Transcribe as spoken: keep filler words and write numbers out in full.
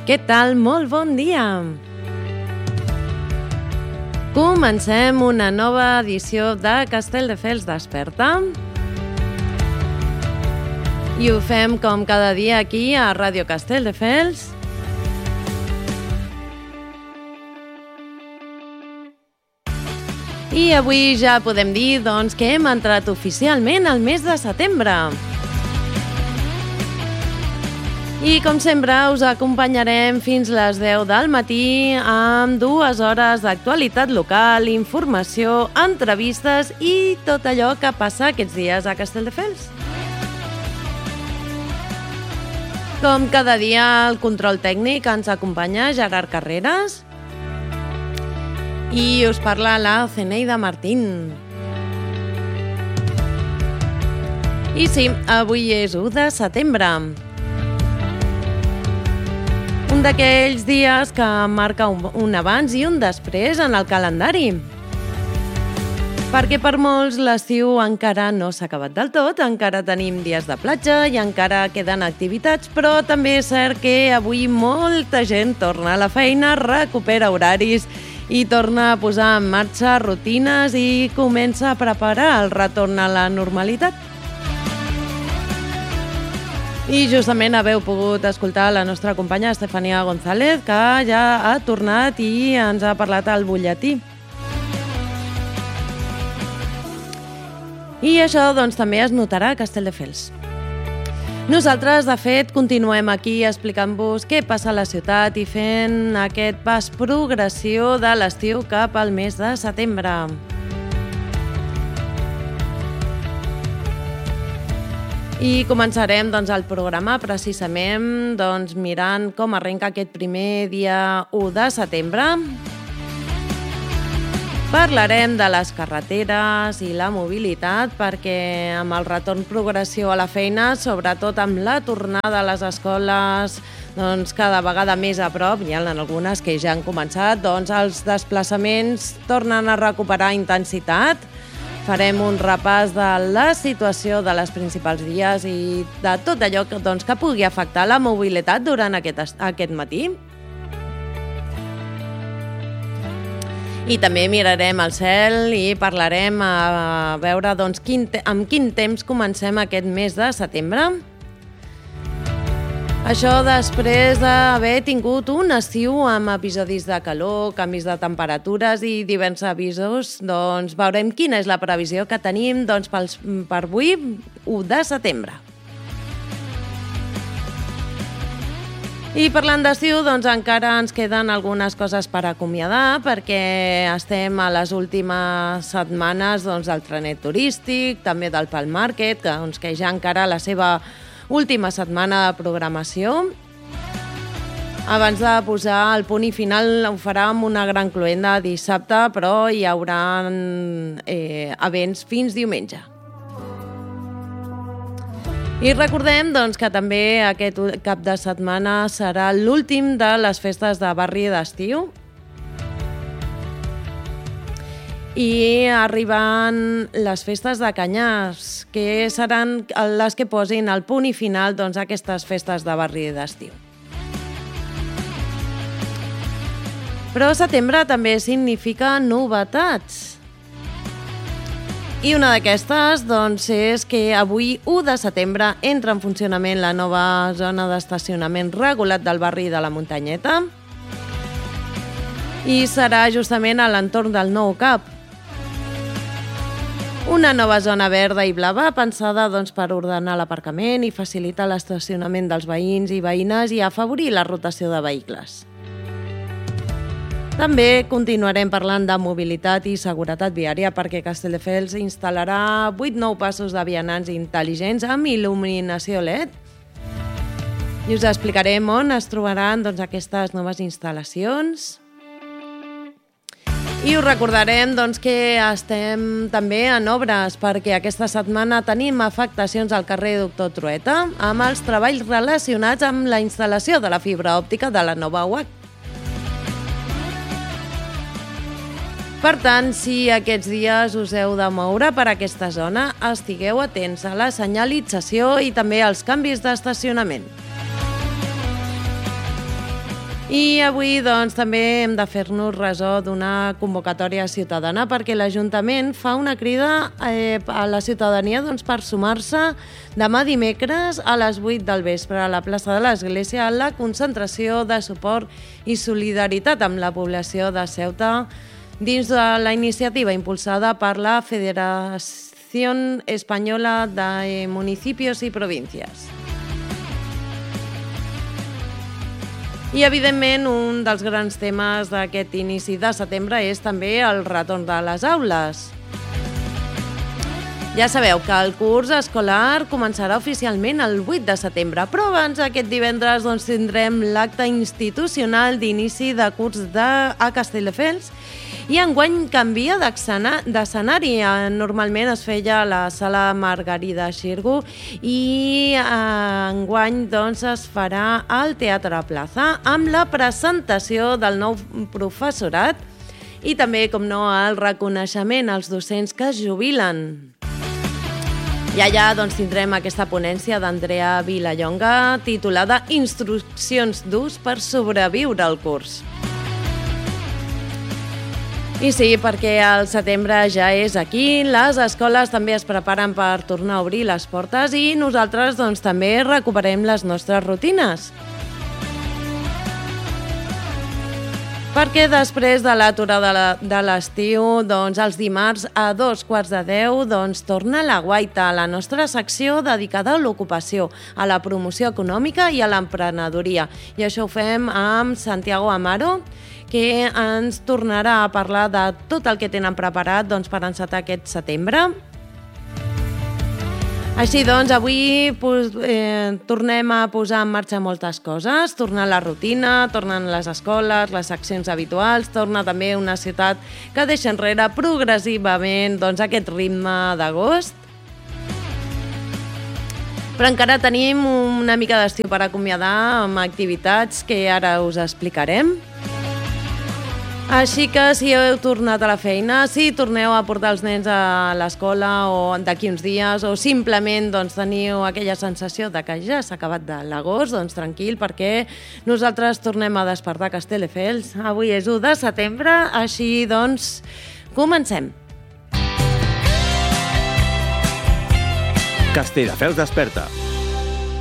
Què tal? Molt bon dia! Comencem una nova edició de Castelldefels Desperta. I ho fem com cada dia aquí a Ràdio Castelldefels. I avui ja podem dir doncs, que hem entrat oficialment al mes de setembre. I com sempre us acompanyarem fins les deu del matí amb dues hores d'actualitat local, informació, entrevistes i tot allò que passa aquests dies a Castelldefels. Com cada dia, el control tècnic ens acompanya Gerard Carreras i us parla la Zeneida Martín. I sí, avui és u de setembre. Un d'aquells dies que marca un, un abans i un després en el calendari. Perquè per molts l'estiu encara no s'ha acabat del tot, encara tenim dies de platja i encara queden activitats, però també és cert que avui molta gent torna a la feina, recupera horaris i torna a posar en marxa rutines i comença a preparar el retorn a la normalitat. I justament haveu pogut escoltar la nostra companya Estefania González, que ja ha tornat i ens ha parlat al butlletí. I això doncs, també es notarà a Castelldefels. Nosaltres, de fet, continuem aquí explicant-vos què passa a la ciutat i fent aquest pas progressió de l'estiu cap al mes de setembre. I començarem doncs, el programa precisament doncs, mirant com arrenca aquest primer dia u de setembre. Parlarem de les carreteres i la mobilitat perquè amb el retorn progressió a la feina, sobretot amb la tornada a les escoles doncs, cada vegada més a prop, hi ha algunes que ja han començat, doncs, els desplaçaments tornen a recuperar intensitat. Farem un repàs de la situació de les principals vies i de tot allò que, doncs, que pugui afectar la mobilitat durant aquest, aquest matí. I també mirarem el cel i parlarem a veure doncs, quin te- amb quin temps comencem aquest mes de setembre. Això després d'haver tingut un estiu amb episodis de calor, canvis de temperatures i diversos avisos, doncs veurem quina és la previsió que tenim doncs, pels, per avui, u de setembre. I parlant d'estiu, doncs encara ens queden algunes coses per acomiadar perquè estem a les últimes setmanes doncs, del trenet turístic, també del Palm Market, que, doncs, que ja encara la seva última setmana de programació. Abans de posar el punt i final ho farà amb una gran cloenda dissabte, però hi haurà eh, events fins diumenge. I recordem doncs, que també aquest cap de setmana serà l'últim de les festes de barri d'estiu. I arriben les festes de Canyars, que seran les que posin el punt i final doncs, a aquestes festes de barri d'estiu. Però setembre també significa novetats. I una d'aquestes doncs, és que avui, u de setembre, entra en funcionament la nova zona d'estacionament regulat del barri de la Muntanyeta i serà justament a l'entorn del nou C A P. Una nova zona verda i blava pensada doncs, per ordenar l'aparcament i facilitar l'estacionament dels veïns i veïnes i afavorir la rotació de vehicles. També continuarem parlant de mobilitat i seguretat viària perquè Castelldefels instal·larà vuit nous passos de vianants intel·ligents amb il·luminació L E D. I us explicarem on es trobaran doncs, aquestes noves instal·lacions. I us recordarem doncs, que estem també en obres perquè aquesta setmana tenim afectacions al carrer Doctor Trueta amb els treballs relacionats amb la instal·lació de la fibra òptica de la nova U A C. Per tant, si aquests dies us heu de moure per aquesta zona, estigueu atents a la senyalització i també als canvis d'estacionament. I avui doncs, també hem de fer-nos ressò d'una convocatòria ciutadana perquè l'Ajuntament fa una crida eh, a la ciutadania doncs, per sumar-se demà dimecres a les vuit del vespre a la plaça de l'Església a la concentració de suport i solidaritat amb la població de Ceuta dins de la iniciativa impulsada per la Federació Espanyola de Municipios i Províncies. I, evidentment, un dels grans temes d'aquest inici de setembre és també el retorn de les aules. Ja sabeu que el curs escolar començarà oficialment el vuit de setembre, però abans aquest divendres doncs, tindrem l'acte institucional d'inici de curs de, a Castelldefels i enguany canvia d'escenari. Normalment es feia a la sala Margarida Xirgu i enguany doncs, es farà al Teatre Plaza amb la presentació del nou professorat i també, com no, el reconeixement als docents que es jubilen. I allà doncs, tindrem aquesta ponència d'Andrea Vilallonga titulada Instruccions d'ús per sobreviure al curs. I sí, perquè el setembre ja és aquí, les escoles també es preparen per tornar a obrir les portes i nosaltres doncs, també recuperem les nostres rutines. Perquè després de l'aturada de l'estiu, doncs, els dimarts a dos quarts de deu, doncs, torna la Guaita, la nostra secció dedicada a l'ocupació, a la promoció econòmica i a l'emprenedoria. I això ho fem amb Santiago Amaro, que ens tornarà a parlar de tot el que tenen preparat doncs, per encetar aquest setembre. Així doncs, avui eh, tornem a posar en marxa moltes coses, torna la rutina, tornen les escoles, les seccions habituals, torna també una ciutat que deixa enrere progressivament doncs, aquest ritme d'agost. Però encara tenim una mica d'estiu per acomiadar amb activitats que ara us explicarem. Així que si heu tornat a la feina, si torneu a portar els nens a l'escola o d'aquí uns dies o simplement doncs, teniu aquella sensació de que ja s'ha acabat de l'agost, doncs tranquil, perquè nosaltres tornem a despertar Castelldefels. Avui és u de setembre, així doncs comencem. Castelldefels desperta.